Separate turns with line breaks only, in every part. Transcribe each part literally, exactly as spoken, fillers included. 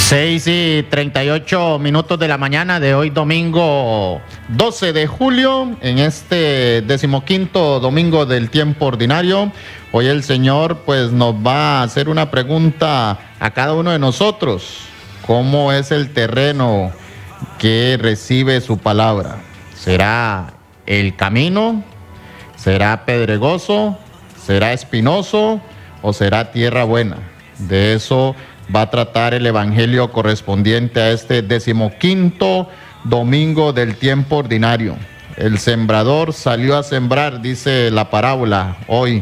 Seis y treinta y ocho minutos de la mañana de hoy, domingo doce de julio, en este decimoquinto domingo del tiempo ordinario. Hoy el Señor pues nos va a hacer una pregunta a cada uno de nosotros. ¿Cómo es el terreno que recibe su palabra? ¿Será el camino? ¿Será pedregoso? ¿Será espinoso? ¿O será tierra buena? De eso va a tratar el evangelio correspondiente a este decimoquinto domingo del tiempo ordinario. El sembrador salió a sembrar, dice la parábola hoy,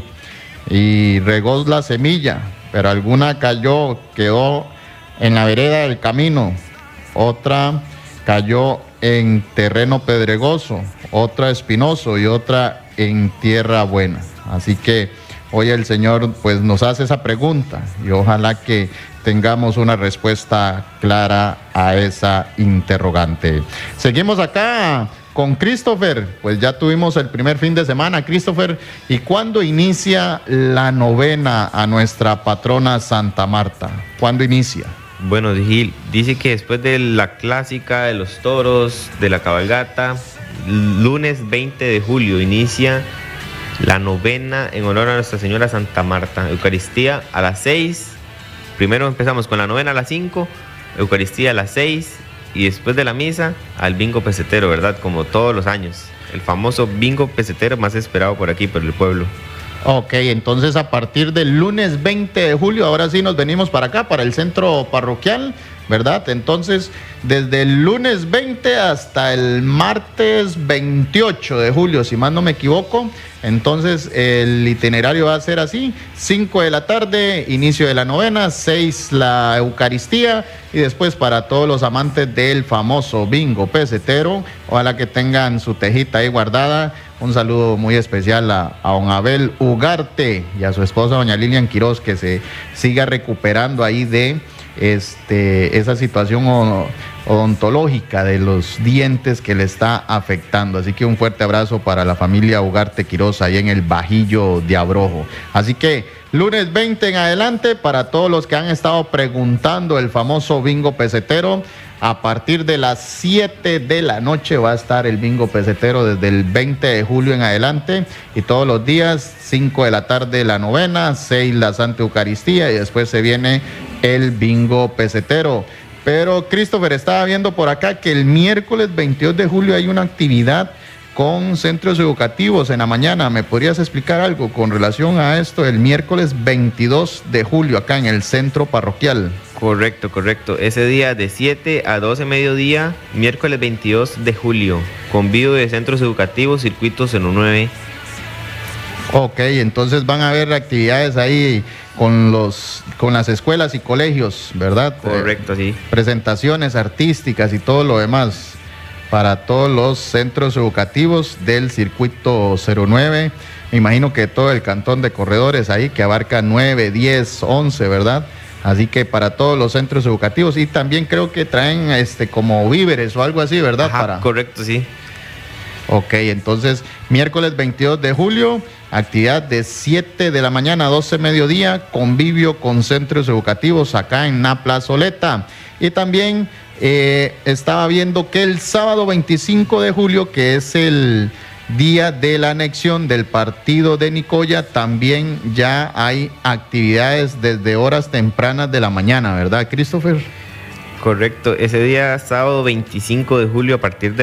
y regó la semilla, pero alguna cayó, quedó en la vereda del camino, otra cayó en terreno pedregoso, otra espinoso y otra en tierra buena. Así que hoy el Señor pues nos hace esa pregunta y ojalá que tengamos una respuesta clara a esa interrogante. Seguimos acá con Christopher, pues ya tuvimos el primer fin de semana, Christopher, ¿y cuándo inicia la novena a nuestra patrona Santa Marta? ¿Cuándo inicia?
Bueno, Gil, dice que después de la clásica de los toros, de la cabalgata, lunes veinte de julio inicia la novena en honor a Nuestra Señora Santa Marta. Eucaristía a las seis. Primero empezamos con la novena a las cinco, Eucaristía a las seis y después de la misa al bingo pesetero, ¿verdad? Como todos los años. El famoso bingo pesetero más esperado por aquí, por el pueblo.
Ok, entonces a partir del lunes veinte de julio, ahora sí nos venimos para acá, para el centro parroquial, ¿verdad? Entonces, desde el lunes veinte hasta el martes veintiocho de julio, si más no me equivoco, entonces el itinerario va a ser así: cinco de la tarde, inicio de la novena, seis la Eucaristía, y después para todos los amantes del famoso bingo pesetero, ojalá que tengan su tejita ahí guardada. Un saludo muy especial a, a don Abel Ugarte y a su esposa doña Lilian Quiroz, que se siga recuperando ahí de este, esa situación odontológica de los dientes que le está afectando. Así que un fuerte abrazo para la familia Ugarte Quiroz ahí en el Bajillo de Abrojo. Así que lunes veinte en adelante, para todos los que han estado preguntando el famoso bingo pesetero, a partir de las siete de la noche va a estar el bingo pesetero desde el veinte de julio en adelante, y todos los días, cinco de la tarde la novena, seis la Santa Eucaristía, y después se viene el bingo pesetero. Pero Christopher, estaba viendo por acá que el miércoles veintidós de julio hay una actividad con centros educativos en la mañana. ¿Me podrías explicar algo con relación a esto? El miércoles veintidós de julio acá en el centro parroquial.
Correcto, correcto. Ese día de siete a doce mediodía, miércoles veintidós de julio, convivio de centros educativos, circuito cero nueve.
Ok, entonces van a haber actividades ahí con los con las escuelas y colegios, ¿verdad?
Correcto,
eh,
sí.
Presentaciones artísticas y todo lo demás para todos los centros educativos del circuito cero nueve. Me imagino que todo el cantón de Corredores ahí, que abarca nueve, diez, once, ¿verdad? Así que para todos los centros educativos, y también creo que traen este como víveres o algo así, ¿verdad?
Ajá,
para...
correcto, sí.
Ok, entonces miércoles veintidós de julio, actividad de siete de la mañana a doce mediodía, convivio con centros educativos acá en la plazoleta. Y también eh, estaba viendo que el sábado veinticinco de julio, que es el día de la anexión del partido de Nicoya, también ya hay actividades desde horas tempranas de la mañana, ¿verdad, Christopher?
Correcto, ese día sábado veinticinco de julio a partir de